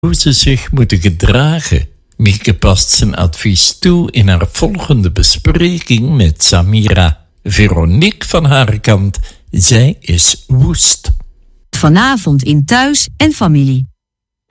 hoe ze zich moeten gedragen. Mieke past zijn advies toe in haar volgende bespreking met Samira. Veronique van haar kant, zij is woest. Vanavond in Thuis en Familie.